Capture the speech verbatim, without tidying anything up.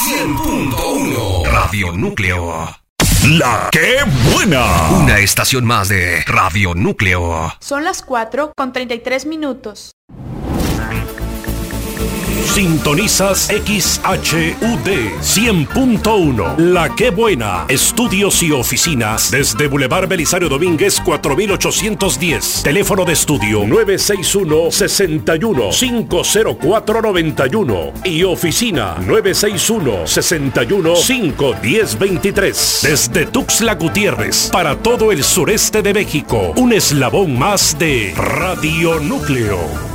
cien punto uno. Radio Núcleo. La que buena. Una estación más de Radio Núcleo. Son las cuatro con treinta y tres minutos. Sintonizas X H U D cien punto uno. La que buena. Estudios y oficinas desde Boulevard Belisario Domínguez cuatro mil ochocientos diez. Teléfono de estudio nueve seis uno, seis uno, cinco cero cuatro, nueve uno y oficina nueve seis uno, seis uno, cinco uno cero, dos tres. Desde Tuxtla Gutiérrez para todo el sureste de México. Un eslabón más de Radio Núcleo.